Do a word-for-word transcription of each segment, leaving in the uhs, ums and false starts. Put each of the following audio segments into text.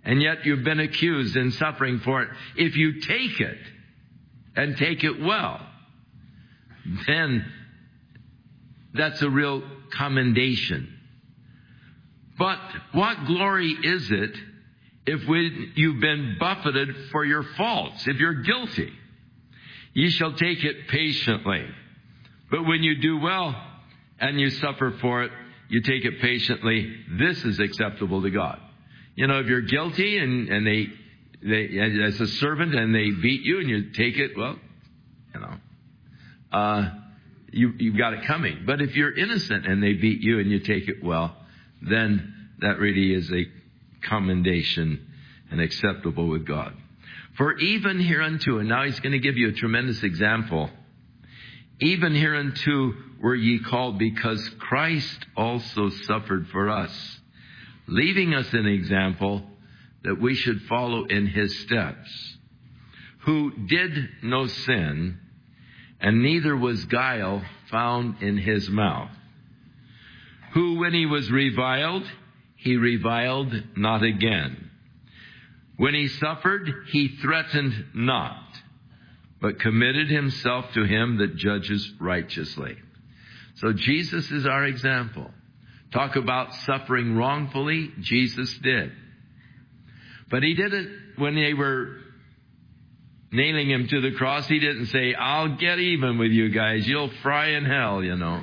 and yet you've been accused and suffering for it. If you take it, and take it well, then that's a real commendation. But what glory is it if we, you've been buffeted for your faults, if you're guilty? Ye shall take it patiently. But when you do well and you suffer for it, you take it patiently. This is acceptable to God. You know, if you're guilty and, and they, they, as a servant and they beat you and you take it, well, you know, uh, you, you've got it coming. But if you're innocent and they beat you and you take it well, then that really is a commendation and acceptable with God. For even hereunto, and now he's going to give you a tremendous example, even hereunto were ye called, because Christ also suffered for us, leaving us an example that we should follow in his steps, who did no sin, and neither was guile found in his mouth, who when he was reviled, he reviled not again. When he suffered, he threatened not, but committed himself to him that judges righteously. So Jesus is our example. Talk about suffering wrongfully, Jesus did. But he did it when they were nailing him to the cross. He didn't say, I'll get even with you guys. You'll fry in hell, you know.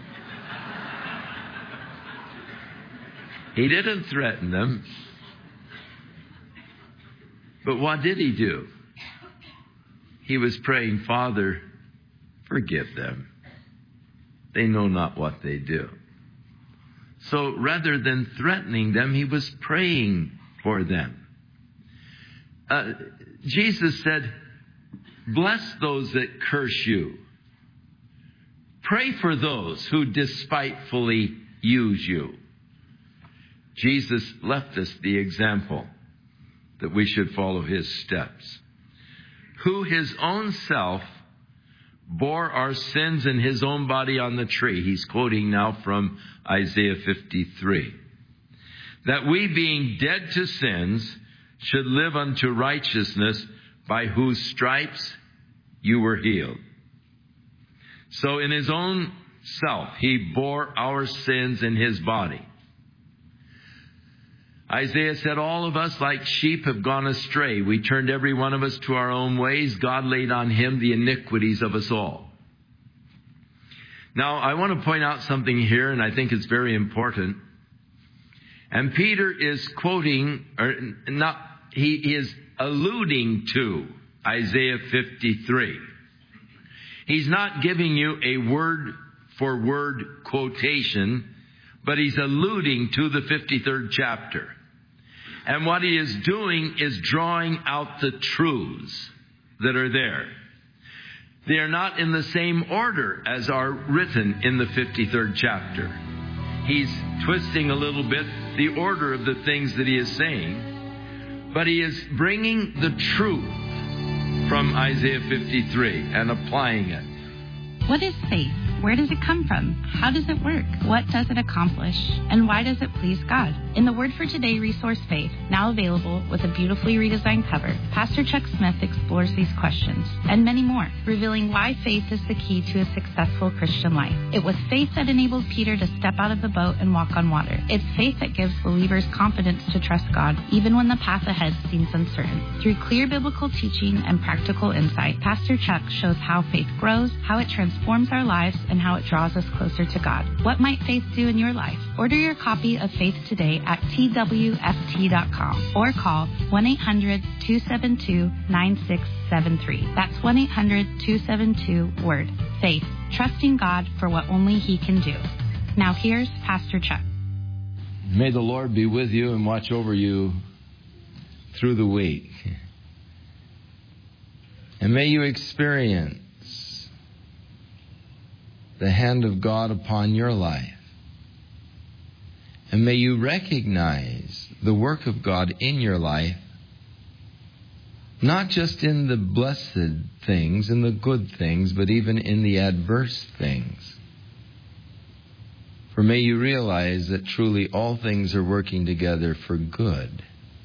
He didn't threaten them. But what did he do? He was praying, Father, forgive them. They know not what they do. So rather than threatening them, he was praying for them. Uh, Jesus said, bless those that curse you. Pray for those who despitefully use you. Jesus left us the example that we should follow his steps. Who his own self bore our sins in his own body on the tree. He's quoting now from Isaiah fifty-three. That we, being dead to sins, should live unto righteousness, by whose stripes you were healed. So in his own self, he bore our sins in his body. Isaiah said, all of us like sheep have gone astray. We turned every one of us to our own ways. God laid on him the iniquities of us all. Now, I want to point out something here, and I think it's very important. And Peter is quoting, or not, he is alluding to Isaiah fifty-three. He's not giving you a word-for-word quotation, but he's alluding to the fifty-third chapter. And what he is doing is drawing out the truths that are there. They are not in the same order as are written in the fifty-third chapter. He's twisting a little bit the order of the things that he is saying, but he is bringing the truth from Isaiah fifty-three and applying it. What is faith? Where does it come from? How does it work? What does it accomplish? And why does it please God? In the Word for Today resource Faith, now available with a beautifully redesigned cover, Pastor Chuck Smith explores these questions and many more, revealing why faith is the key to a successful Christian life. It was faith that enabled Peter to step out of the boat and walk on water. It's faith that gives believers confidence to trust God, even when the path ahead seems uncertain. Through clear biblical teaching and practical insight, Pastor Chuck shows how faith grows, how it transforms our lives, and how it draws us closer to God. What might faith do in your life? Order your copy of Faith today at T W F T dot com or call one eight hundred two seven two nine six seven three. That's one eight hundred two seven two word. Faith, trusting God for what only he can do. Now here's Pastor Chuck. May the Lord be with you and watch over you through the week. And may you experience the hand of God upon your life. And may you recognize the work of God in your life, not just in the blessed things and the good things, but even in the adverse things. For may you realize that truly all things are working together for good